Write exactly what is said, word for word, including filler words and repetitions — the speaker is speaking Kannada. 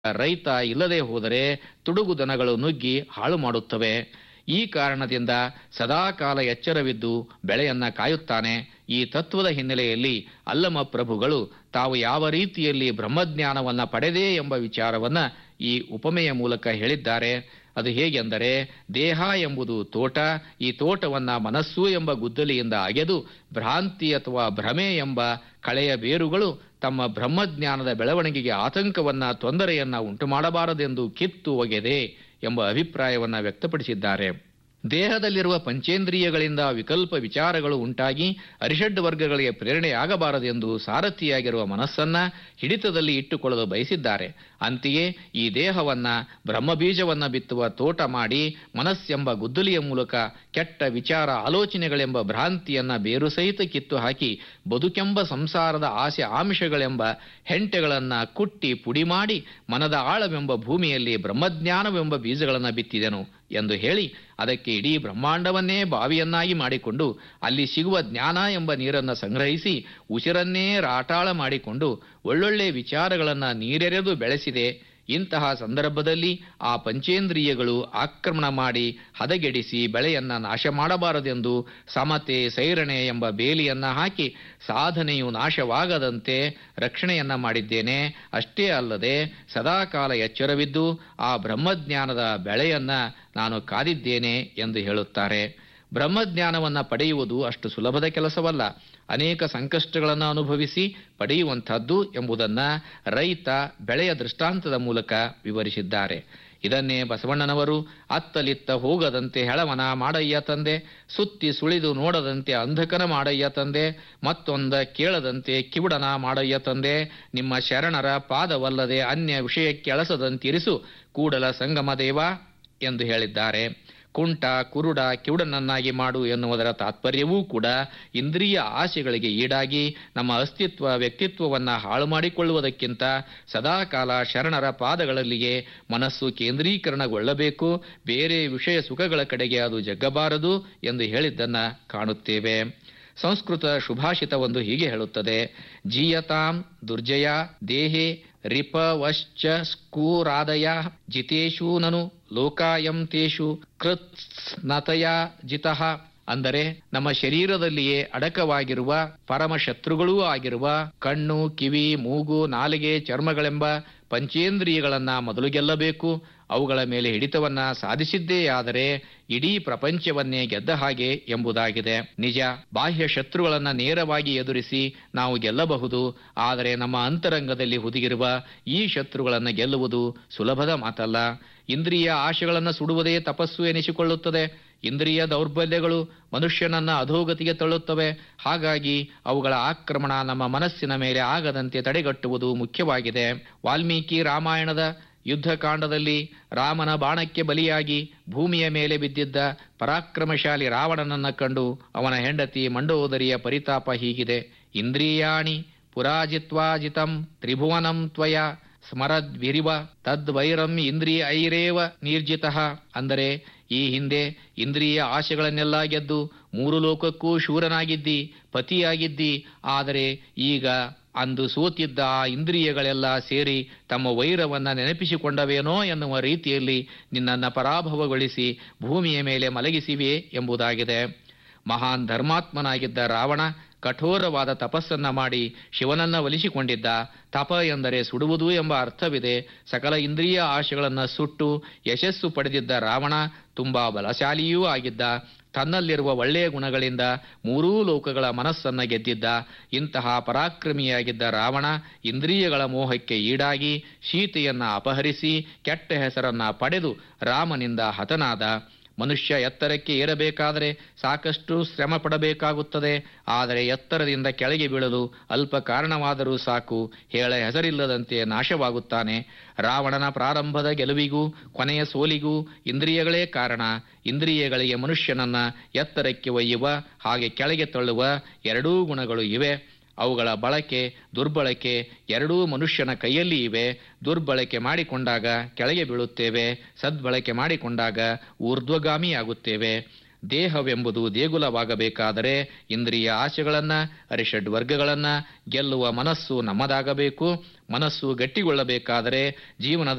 ರೈತ ಇಲ್ಲದೆ ಹೋದರೆ ತುಡುಗು ದನಗಳು ನುಗ್ಗಿ ಹಾಳು ಮಾಡುತ್ತವೆ. ಈ ಕಾರಣದಿಂದ ಸದಾಕಾಲ ಎಚ್ಚರವಿದ್ದು ಬೆಳೆಯನ್ನ ಕಾಯುತ್ತಾನೆ. ಈ ತತ್ವದ ಹಿನ್ನೆಲೆಯಲ್ಲಿ ಅಲ್ಲಮ ಪ್ರಭುಗಳು ತಾವು ಯಾವ ರೀತಿಯಲ್ಲಿ ಬ್ರಹ್ಮಜ್ಞಾನವನ್ನ ಪಡೆದೇ ಎಂಬ ವಿಚಾರವನ್ನ ಈ ಉಪಮೆಯ ಮೂಲಕ ಹೇಳಿದ್ದಾರೆ. ಅದು ಹೇಗೆಂದರೆ, ದೇಹ ಎಂಬುದು ತೋಟ, ಈ ತೋಟವನ್ನ ಮನಸ್ಸು ಎಂಬ ಗುದ್ದಲಿಯಿಂದ ಅಗೆದು ಭ್ರಾಂತಿ ಅಥವಾ ಭ್ರಮೆ ಎಂಬ ಕಳೆಯ ಬೇರುಗಳು ತಮ್ಮ ಬ್ರಹ್ಮಜ್ಞಾನದ ಬೆಳವಣಿಗೆಗೆ ಆತಂಕವನ್ನ ತೊಂದರೆಯನ್ನ ಉಂಟು ಮಾಡಬಾರದೆಂದು ಕಿತ್ತು ಒಗೆದೆ ಎಂಬ ಅಭಿಪ್ರಾಯವನ್ನ ವ್ಯಕ್ತಪಡಿಸಿದ್ದಾರೆ. ದೇಹದಲ್ಲಿರುವ ಪಂಚೇಂದ್ರಿಯಗಳಿಂದ ವಿಕಲ್ಪ ವಿಚಾರಗಳು ಉಂಟಾಗಿ ಅರಿಷಡ್ ವರ್ಗಗಳಿಗೆ ಪ್ರೇರಣೆಯಾಗಬಾರದೆಂದು ಸಾರಥಿಯಾಗಿರುವ ಮನಸ್ಸನ್ನ ಹಿಡಿತದಲ್ಲಿ ಇಟ್ಟುಕೊಳ್ಳಲು ಬಯಸಿದ್ದಾರೆ. ಅಂತೆಯೇ ಈ ದೇಹವನ್ನ ಬ್ರಹ್ಮಬೀಜವನ್ನ ಬಿತ್ತುವ ತೋಟ ಮಾಡಿ ಮನಸ್ಸೆಂಬ ಗುದ್ದಲಿಯ ಮೂಲಕ ಕೆಟ್ಟ ವಿಚಾರ ಆಲೋಚನೆಗಳೆಂಬ ಭ್ರಾಂತಿಯನ್ನ ಬೇರು ಸಹಿತ ಕಿತ್ತು ಹಾಕಿ ಬದುಕೆಂಬ ಸಂಸಾರದ ಆಸೆ ಆಮಿಷಗಳೆಂಬ ಹೆಂಟೆಗಳನ್ನ ಕುಟ್ಟಿ ಪುಡಿ ಮಾಡಿ ಮನದ ಆಳವೆಂಬ ಭೂಮಿಯಲ್ಲಿ ಬ್ರಹ್ಮಜ್ಞಾನವೆಂಬ ಬೀಜಗಳನ್ನು ಬಿತ್ತಿದೆನು ಎಂದು ಹೇಳಿ ಅದಕ್ಕೆ ಇಡೀ ಬ್ರಹ್ಮಾಂಡವನ್ನೇ ಬಾವಿಯನ್ನಾಗಿ ಮಾಡಿಕೊಂಡು ಅಲ್ಲಿ ಸಿಗುವ ಜ್ಞಾನ ಎಂಬ ನೀರನ್ನು ಸಂಗ್ರಹಿಸಿ ಉಸಿರನ್ನೇ ರಾಟಾಳ ಮಾಡಿಕೊಂಡು ಒಳ್ಳೊಳ್ಳೆ ವಿಚಾರಗಳನ್ನು ನೀರೆರೆದು ಬೆಳೆಸಿದೆ. ಇಂತಹ ಸಂದರ್ಭದಲ್ಲಿ ಆ ಪಂಚೇಂದ್ರಿಯಗಳು ಆಕ್ರಮಣ ಮಾಡಿ ಹದಗೆಡಿಸಿ ಬೆಳೆಯನ್ನ ನಾಶ ಮಾಡಬಾರದೆಂದು ಸಮತೆ ಸೈರಣೆ ಎಂಬ ಬೇಲಿಯನ್ನ ಹಾಕಿ ಸಾಧನೆಯು ನಾಶವಾಗದಂತೆ ರಕ್ಷಣೆಯನ್ನ ಮಾಡಿದ್ದೇನೆ. ಅಷ್ಟೇ ಅಲ್ಲದೆ ಸದಾಕಾಲ ಎಚ್ಚರವಿದ್ದು ಆ ಬ್ರಹ್ಮಜ್ಞಾನದ ಬೆಳೆಯನ್ನ ನಾನು ಕಾದಿದ್ದೇನೆ ಎಂದು ಹೇಳುತ್ತಾರೆ. ಬ್ರಹ್ಮಜ್ಞಾನವನ್ನ ಪಡೆಯುವುದು ಅಷ್ಟು ಸುಲಭದ ಕೆಲಸವಲ್ಲ. ಅನೇಕ ಸಂಕಷ್ಟಗಳನ್ನು ಅನುಭವಿಸಿ ಪಡೆಯುವಂಥದ್ದು ಎಂಬುದನ್ನ ರೈತ ಬೆಳೆಯ ದೃಷ್ಟಾಂತದ ಮೂಲಕ ವಿವರಿಸಿದ್ದಾರೆ. ಇದನ್ನೇ ಬಸವಣ್ಣನವರು ಅತ್ತಲಿತ್ತ ಹೋಗದಂತೆ ಹೆಳವನ ಮಾಡಯ್ಯ ತಂದೆ, ಸುತ್ತಿ ಸುಳಿದು ನೋಡದಂತೆ ಅಂಧಕನ ಮಾಡಯ್ಯ ತಂದೆ, ಮತ್ತೊಂದ ಕೇಳದಂತೆ ಕಿವುಡನ ಮಾಡಯ್ಯ ತಂದೆ, ನಿಮ್ಮ ಶರಣರ ಪಾದವಲ್ಲದೆ ಅನ್ಯ ವಿಷಯಕ್ಕೆ ಅಳಸದಂತಿರಿಸು ಕೂಡಲ ಸಂಗಮ ದೇವ ಎಂದು ಹೇಳಿದ್ದಾರೆ. ಕುಂಟ ಕುರುಡ ಕಿವುಡನನ್ನಾಗಿ ಮಾಡು ಎನ್ನುವುದರ ತಾತ್ಪರ್ಯವೂ ಕೂಡ ಇಂದ್ರಿಯ ಆಸೆಗಳಿಗೆ ಈಡಾಗಿ ನಮ್ಮ ಅಸ್ತಿತ್ವ ವ್ಯಕ್ತಿತ್ವವನ್ನು ಹಾಳು ಮಾಡಿಕೊಳ್ಳುವುದಕ್ಕಿಂತ ಸದಾಕಾಲ ಶರಣರ ಪಾದಗಳಲ್ಲಿಯೇ ಮನಸ್ಸು ಕೇಂದ್ರೀಕರಣಗೊಳ್ಳಬೇಕು, ಬೇರೆ ವಿಷಯ ಸುಖಗಳ ಕಡೆಗೆ ಅದು ಜಗ್ಗಬಾರದು ಎಂದು ಹೇಳಿದ್ದನ್ನು ಕಾಣುತ್ತೇವೆ. ಸಂಸ್ಕೃತ ಶುಭಾಷಿತವೊಂದು ಹೀಗೆ ಹೇಳುತ್ತದೆ: ಜೀಯತಾಂ ದುರ್ಜಯ ದೇಹೇ ರಿಪವಶ್ಚ ಸ್ಕೂರಾದಯ ಜಿತೇಶು ನನು ಲೋಕಾಯಂ ತೇಷು ಕೃತ್ಸ್ನತಯ ಜಿತಃ. ಅಂದರೆ ನಮ್ಮ ಶರೀರದಲ್ಲಿಯೇ ಅಡಕವಾಗಿರುವ ಪರಮ ಶತ್ರುಗಳೂ ಆಗಿರುವ ಕಣ್ಣು, ಕಿವಿ, ಮೂಗು, ನಾಲಿಗೆ, ಚರ್ಮಗಳೆಂಬ ಪಂಚೇಂದ್ರಿಯಗಳನ್ನ ಮೊದಲು ಗೆಲ್ಲಬೇಕು. ಅವುಗಳ ಮೇಲೆ ಹಿಡಿತವನ್ನ ಸಾಧಿಸಿದ್ದೇ ಆದರೆ ಇಡೀ ಪ್ರಪಂಚವನ್ನೇ ಗೆದ್ದ ಹಾಗೆ ಎಂಬುದಾಗಿದೆ. ನಿಜ, ಬಾಹ್ಯ ಶತ್ರುಗಳನ್ನ ನೇರವಾಗಿ ಎದುರಿಸಿ ನಾವು ಗೆಲ್ಲಬಹುದು. ಆದರೆ ನಮ್ಮ ಅಂತರಂಗದಲ್ಲಿ ಹುದುಗಿರುವ ಈ ಶತ್ರುಗಳನ್ನು ಗೆಲ್ಲುವುದು ಸುಲಭದ ಮಾತಲ್ಲ. ಇಂದ್ರಿಯ ಆಶೆಗಳನ್ನು ಸುಡುವುದೇ ತಪಸ್ಸು ಎನಿಸಿಕೊಳ್ಳುತ್ತದೆ. ಇಂದ್ರಿಯ ದೌರ್ಬಲ್ಯಗಳು ಮನುಷ್ಯನನ್ನ ಅಧೋಗತಿಗೆ ತಳ್ಳುತ್ತವೆ. ಹಾಗಾಗಿ ಅವುಗಳ ಆಕ್ರಮಣ ನಮ್ಮ ಮನಸ್ಸಿನ ಮೇಲೆ ಆಗದಂತೆ ತಡೆಗಟ್ಟುವುದು ಮುಖ್ಯವಾಗಿದೆ. ವಾಲ್ಮೀಕಿ ರಾಮಾಯಣದ ಯುದ್ಧಕಾಂಡದಲ್ಲಿ ರಾಮನ ಬಾಣಕ್ಕೆ ಬಲಿಯಾಗಿ ಭೂಮಿಯ ಮೇಲೆ ಬಿದ್ದಿದ್ದ ಪರಾಕ್ರಮಶಾಲಿ ರಾವಣನನ್ನ ಕಂಡು ಅವನ ಹೆಂಡತಿ ಮಂಡೋದರಿಯ ಪರಿತಾಪ ಹೀಗಿದೆ: ಇಂದ್ರಿಯಾಣಿ ಪುರಾಜಿತ್ವಾಜಿತಂ ತ್ರಿಭುವನಂ ತ್ವಯ ಸ್ಮರದ್ವಿರಿವ ತದ್ವೈರಂ ಇಂದ್ರಿಯ ಐರೇವ ನಿರ್ಜಿತಃ. ಅಂದರೆ ಈ ಹಿಂದೆ ಇಂದ್ರಿಯ ಆಶೆಗಳನ್ನೆಲ್ಲ ಗೆದ್ದು ಮೂರು ಲೋಕಕ್ಕೂ ಶೂರನಾಗಿದ್ದಿ, ಪತಿಯಾಗಿದ್ದಿ. ಆದರೆ ಈಗ ಅಂದು ಸೋತಿದ್ದ ಆ ಇಂದ್ರಿಯಗಳೆಲ್ಲ ಸೇರಿ ತಮ್ಮ ವೈರವನ್ನ ನೆನಪಿಸಿಕೊಂಡವೇನೋ ಎನ್ನುವ ರೀತಿಯಲ್ಲಿ ನಿನ್ನನ್ನು ಪರಾಭವಗೊಳಿಸಿ ಭೂಮಿಯ ಮೇಲೆ ಮಲಗಿಸಿವೆ ಎಂಬುದಾಗಿದೆ. ಮಹಾನ್ ಧರ್ಮಾತ್ಮನಾಗಿದ್ದ ರಾವಣ ಕಠೋರವಾದ ತಪಸ್ಸನ್ನ ಮಾಡಿ ಶಿವನನ್ನ ಒಲಿಸಿಕೊಂಡಿದ್ದ. ತಪ ಎಂದರೆ ಸುಡುವುದು ಎಂಬ ಅರ್ಥವಿದೆ. ಸಕಲ ಇಂದ್ರಿಯ ಆಶೆಗಳನ್ನು ಸುಟ್ಟು ಯಶಸ್ಸು ಪಡೆದಿದ್ದ ರಾವಣ ತುಂಬಾ ಬಲಶಾಲಿಯೂ ಆಗಿದ್ದ. ತನ್ನಲ್ಲಿರುವ ಒಳ್ಳೆಯ ಗುಣಗಳಿಂದ ಮೂರೂ ಲೋಕಗಳ ಮನಸ್ಸನ್ನ ಗೆದ್ದಿದ್ದ. ಇಂತಹ ಪರಾಕ್ರಮಿಯಾಗಿದ್ದ ರಾವಣ ಇಂದ್ರಿಯಗಳ ಮೋಹಕ್ಕೆ ಈಡಾಗಿ ಸೀತೆಯನ್ನ ಅಪಹರಿಸಿ ಕೆಟ್ಟ ಹೆಸರನ್ನ ಪಡೆದು ರಾಮನಿಂದ ಹತನಾದ. ಮನುಷ್ಯ ಎತ್ತರಕ್ಕೆ ಏರಬೇಕಾದರೆ ಸಾಕಷ್ಟು ಶ್ರಮ ಪಡಬೇಕಾಗುತ್ತದೆ. ಆದರೆ ಎತ್ತರದಿಂದ ಕೆಳಗೆ ಬೀಳಲು ಅಲ್ಪ ಕಾರಣವಾದರೂ ಸಾಕು, ಹೇಳ ಹೆಸರಿಲ್ಲದಂತೆ ನಾಶವಾಗುತ್ತಾನೆ. ರಾವಣನ ಪ್ರಾರಂಭದ ಗೆಲುವಿಗೂ ಕೊನೆಯ ಸೋಲಿಗೂ ಇಂದ್ರಿಯಗಳೇ ಕಾರಣ. ಇಂದ್ರಿಯಗಳಿಗೆ ಮನುಷ್ಯನನ್ನ ಎತ್ತರಕ್ಕೆ ಒಯ್ಯುವ ಹಾಗೆ ಕೆಳಗೆ ತಳ್ಳುವ ಎರಡೂ ಗುಣಗಳು ಇವೆ. ಅವುಗಳ ಬಳಕೆ ದುರ್ಬಳಕೆ ಎರಡೂ ಮನುಷ್ಯನ ಕೈಯಲ್ಲಿ ಇವೆ. ದುರ್ಬಳಕೆ ಮಾಡಿಕೊಂಡಾಗ ಕೆಳಗೆ ಬೀಳುತ್ತೇವೆ, ಸದ್ಬಳಕೆ ಮಾಡಿಕೊಂಡಾಗ ಊರ್ಧ್ವಗಾಮಿಯಾಗುತ್ತೇವೆ. ದೇಹವೆಂಬುದು ದೇಗುಲವಾಗಬೇಕಾದರೆ ಇಂದ್ರಿಯ ಆಶೆಗಳನ್ನ ಅರಿಷಡ್ ವರ್ಗಗಳನ್ನ ಗೆಲ್ಲುವ ಮನಸ್ಸು ನಮ್ಮದಾಗಬೇಕು. ಮನಸ್ಸು ಗಟ್ಟಿಗೊಳ್ಳಬೇಕಾದರೆ ಜೀವನದ